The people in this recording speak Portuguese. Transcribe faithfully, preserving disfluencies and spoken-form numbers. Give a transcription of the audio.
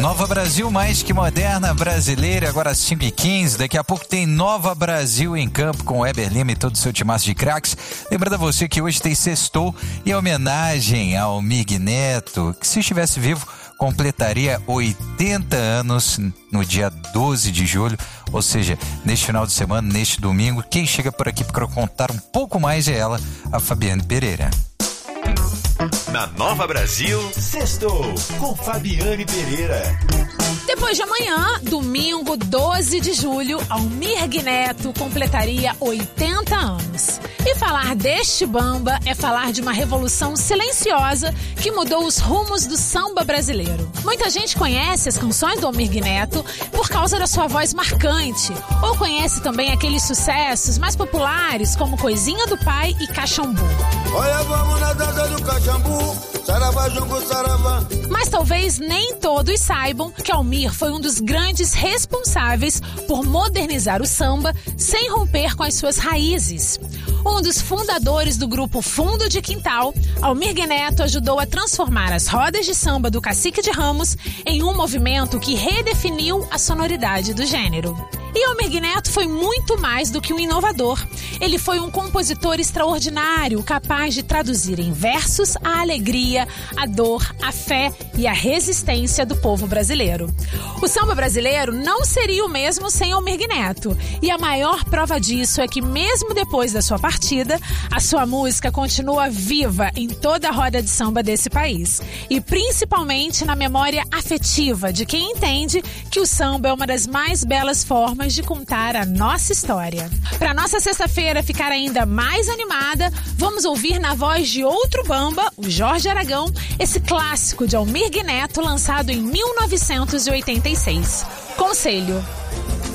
Nova Brasil, mais que moderna, brasileira, agora às cinco e quinze. Daqui a pouco tem Nova Brasil em campo com o Eber Lima e todo o seu timaço de craques. Lembrando a você que hoje tem sextou em homenagem ao Mig Neto, que se estivesse vivo completaria oitenta anos no dia doze de julho, ou seja, neste final de semana, neste domingo. Quem chega por aqui para contar um pouco mais é ela, a Fabiane Pereira. Na Nova Brasil, sextou com Fabiane Pereira. Depois de amanhã, domingo doze de julho, Almir Neto completaria oitenta anos. E falar deste bamba é falar de uma revolução silenciosa que mudou os rumos do samba brasileiro. Muita gente conhece as canções do Almir Neto por causa da sua voz marcante, ou conhece também aqueles sucessos mais populares como Coisinha do Pai e Caxambu. Olha, vamos na dança do Caxambu, saravá, jongo, saravá. Mas talvez nem todos saibam que Almir foi um dos grandes responsáveis por modernizar o samba sem romper com as suas raízes. Um dos fundadores do grupo Fundo de Quintal, Almir Neto ajudou a transformar as rodas de samba do Cacique de Ramos em um movimento que redefiniu a sonoridade do gênero. E Almir Neto foi muito mais do que um inovador. Ele foi um compositor extraordinário, capaz de traduzir em versos a alegria, a dor, a fé e a resistência do povo brasileiro. O samba brasileiro não seria o mesmo sem Almir Neto. E a maior prova disso é que mesmo depois da sua partida, a sua música continua viva em toda a roda de samba desse país. E principalmente na memória afetiva de quem entende que o samba é uma das mais belas formas de contar a nossa história. Para nossa sexta-feira ficar ainda mais animada, vamos ouvir na voz de outro bamba, o Jorge Aragão, esse clássico de Almir Neto lançado em mil novecentos e oitenta e seis. Conselho.